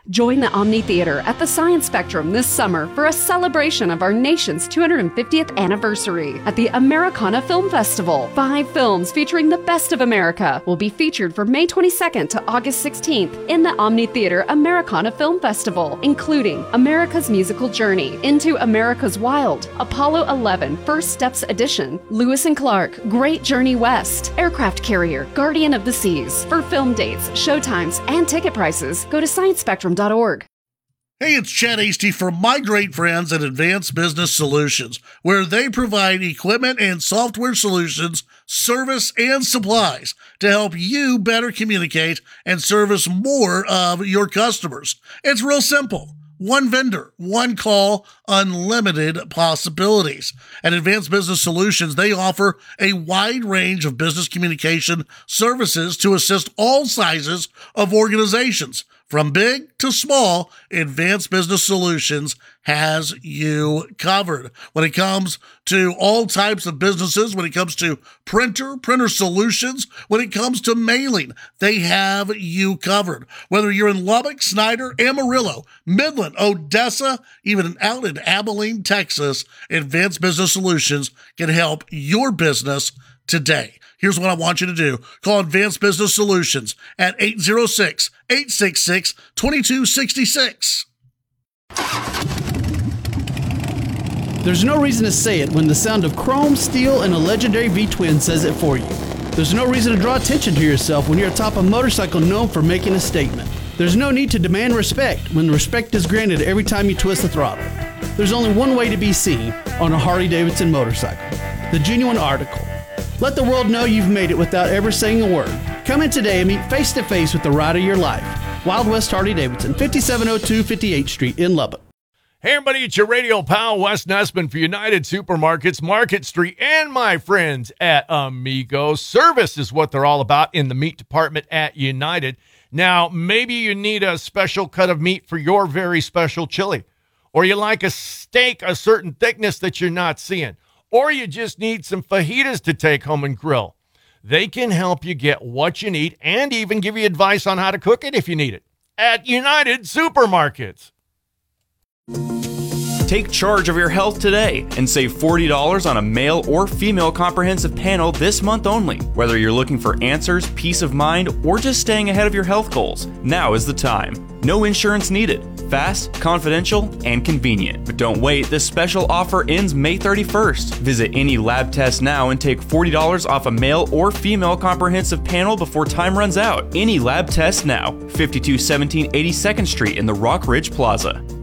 Join the Omni Theater at the Science Spectrum this summer for a celebration of our nation's 250th anniversary at the Americana Film Festival. 5 films featuring the best of America will be featured for May 22nd to August 16th in the Omni Theater Americana Film Festival, including America's Musical Journey, Into America's Wild, Apollo 11 First Steps Edition, Lewis and Clark, Great Journey West, Aircraft Carrier, Guardian of the Seas. For film dates, showtimes, and ticket prices, go to sciencespectrum.org. Hey, it's Chad Hasty from my great friends at Advanced Business Solutions, where they provide equipment and software solutions, service, and supplies to help you better communicate and service more of your customers. It's real simple. One vendor, one call, unlimited possibilities. At Advanced Business Solutions, they offer a wide range of business communication services to assist all sizes of organizations. From big to small, Advanced Business Solutions has you covered. When it comes to all types of businesses, when it comes to printer solutions, when it comes to mailing, they have you covered. Whether you're in Lubbock, Snyder, Amarillo, Midland, Odessa, even out in Abilene, Texas, Advanced Business Solutions can help your business today. Here's what I want you to do. Call Advanced Business Solutions at 806-866-2266. There's no reason to say it when the sound of chrome, steel, and a legendary V-twin says it for you. There's no reason to draw attention to yourself when you're atop a motorcycle known for making a statement. There's no need to demand respect when respect is granted every time you twist the throttle. There's only one way to be seen on a Harley-Davidson motorcycle, the genuine article. Let the world know you've made it without ever saying a word. Come in today and meet face-to-face with the ride of your life. Wild West Harley-Davidson, 5702 58th Street in Lubbock. Hey, everybody, it's your radio pal, Wes Nessman for United Supermarkets, Market Street, and my friends at Amigo. Service is what they're all about in the meat department at United. Now, maybe you need a special cut of meat for your very special chili, or you like a steak a certain thickness that you're not seeing, or you just need some fajitas to take home and grill. They can help you get what you need and even give you advice on how to cook it if you need it at United Supermarkets. Take charge of your health today and save $40 on a male or female comprehensive panel this month only. Whether you're looking for answers, peace of mind, or just staying ahead of your health goals, now is the time. No insurance needed. Fast, confidential, and convenient. But don't wait, this special offer ends May 31st. Visit any lab test now and take $40 off a male or female comprehensive panel before time runs out. Any lab test now. 5217 82nd Street in the Rock Ridge Plaza.